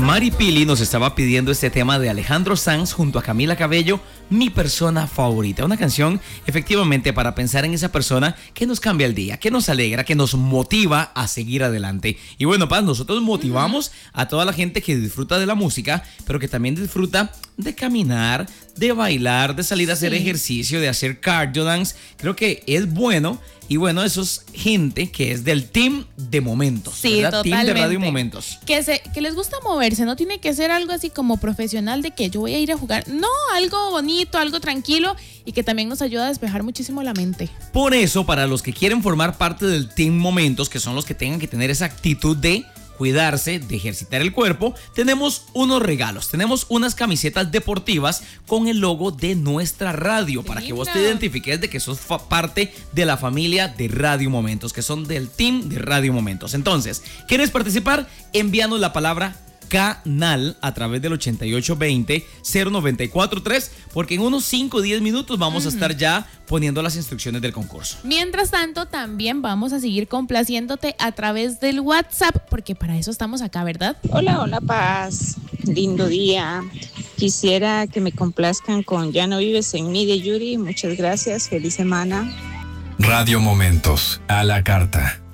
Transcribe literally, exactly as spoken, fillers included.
Mari Pili nos estaba pidiendo este tema de Alejandro Sanz junto a Camila Cabello, Mi persona favorita. Una canción efectivamente para pensar en esa persona que nos cambia el día, que nos alegra, que nos motiva a seguir adelante. Y bueno, Paz, nosotros motivamos a toda la gente que disfruta de la música, pero que también disfruta de caminar, de bailar, de salir a hacer Sí. ejercicio, de hacer cardio dance. Creo que es bueno. Y bueno, eso es gente que es del team de momentos. Sí, ¿verdad? Team de totalmente. Radio Momentos. Que, se, que les gusta moverse, no tiene que ser algo así como profesional de que yo voy a ir a jugar. No, algo bonito, algo tranquilo y que también nos ayuda a despejar muchísimo la mente. Por eso, para los que quieren formar parte del Team Momentos, que son los que tengan que tener esa actitud de cuidarse, de ejercitar el cuerpo, tenemos unos regalos. Tenemos unas camisetas deportivas con el logo de nuestra radio, para que vos te identifiques de que sos fa- parte de la familia de Radio Momentos, que son del team de Radio Momentos. Entonces, ¿quieres participar? Envíanos la palabra canal a través del ochenta y ocho veinte cero noventa y cuatro tres, porque en unos cinco o diez minutos vamos uh-huh. a estar ya poniendo las instrucciones del concurso. Mientras tanto, también vamos a seguir complaciéndote a través del WhatsApp, porque para eso estamos acá, ¿verdad? Hola, hola, Paz. Lindo día. Quisiera que me complazcan con Ya no vives en mí de Yuri. Muchas gracias. Feliz semana. Radio Momentos, a la carta.